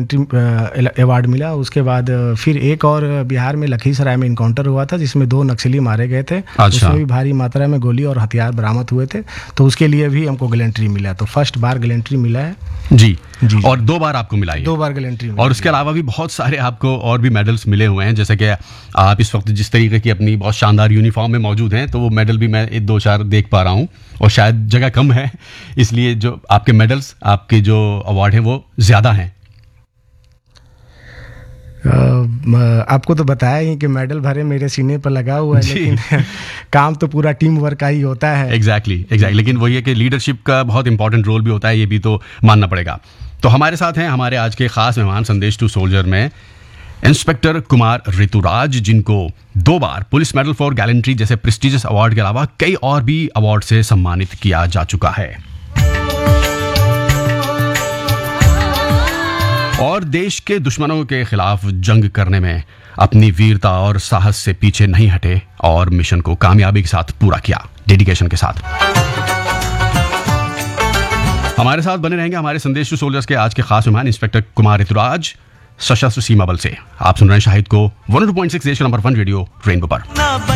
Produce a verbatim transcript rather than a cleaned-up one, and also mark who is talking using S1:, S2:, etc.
S1: Gallantry award मिला। उसके बाद फिर एक और बिहार में लखीसराय में इनकाउंटर हुआ था जिसमें दो नक्सली मारे गए थे।
S2: अच्छा।
S1: उसमें भी भारी मात्रा में गोली और हथियार बरामद हुए थे, तो उसके लिए भी हमको गैलेंट्री मिला। तो फर्स्ट बार गैलेंट्री मिला है
S2: जी,
S1: जी।
S2: और दो बार आपको मिला है,
S1: दो बार गैलेंट्री मिला।
S2: और उसके अलावा भी बहुत सारे आपको और भी मेडल्स मिले हुए हैं, जैसे कि आप इस वक्त जिस तरीके की अपनी बहुत शानदार यूनिफॉर्म में मौजूद हैं, तो वो मेडल भी मैं एक दो चार देख पा रहा हूँ, और शायद जगह कम है इसलिए जो आपके मेडल्स, आपके जो अवार्ड हैं वो ज़्यादा हैं।
S1: Uh, आपको तो बताया ही कि मेडल भरे मेरे सीने पर लगा हुआ है, लेकिन काम तो पूरा टीम वर्क का ही होता है।
S2: एग्जैक्टली एग्जैक्टली लेकिन वही है कि लीडरशिप का बहुत इंपॉर्टेंट रोल भी होता है, ये भी तो मानना पड़ेगा। तो हमारे साथ हैं हमारे आज के खास मेहमान संदेश टू सोल्जर में इंस्पेक्टर कुमार ऋतुराज, जिनको दो बार पुलिस मेडल फॉर गैलेंट्री जैसे प्रेस्टिजियस अवार्ड के अलावा कई और भी अवार्ड से सम्मानित किया जा चुका है, और देश के दुश्मनों के खिलाफ जंग करने में अपनी वीरता और साहस से पीछे नहीं हटे और मिशन को कामयाबी के साथ पूरा किया, डेडिकेशन के साथ। हमारे साथ बने रहेंगे हमारे संदेश टू सोल्जर्स के आज के खास मेहमान इंस्पेक्टर कुमार ऋतुराज, सशस्त्र सीमा बल से। आप सुन रहे हैं शाहिद को वन टू पॉइंट सिक्स देश नंबर वन रेडियो रेनबो पर।